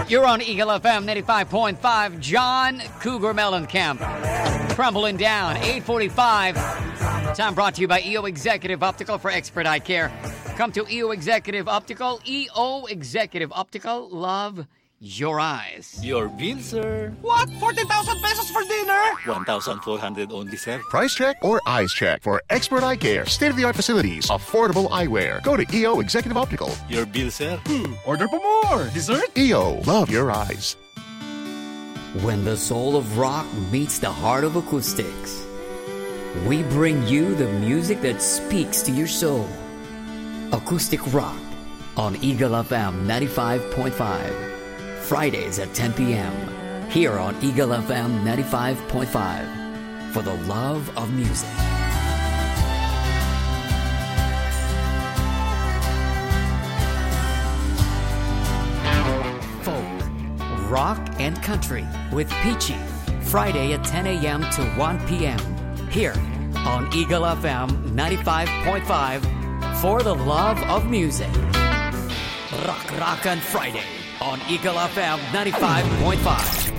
You're on Eagle FM 95.5. John Cougar Mellencamp. Crumbling down, 8:45. Time brought to you by EO Executive Optical for expert eye care. Come to EO Executive Optical. EO Executive Optical. Love your eyes. Your bill, sir. What? 40,000 pesos for dinner? 1,400 only, sir. Price check or eyes check for expert eye care. State-of-the-art facilities. Affordable eyewear. Go to EO Executive Optical. Your bill, sir. Order pa more. Dessert? EO. Love your eyes. When the soul of rock meets the heart of acoustics, we bring you the music that speaks to your soul. Acoustic Rock on Eagle FM 95.5. Fridays at 10 p.m. here on Eagle FM 95.5 for the love of music. Folk, rock, and country with Peachy. Friday at 10 a.m. to 1 p.m. here on Eagle FM 95.5 for the love of music. Rock on Friday on Eagle FM 95.5.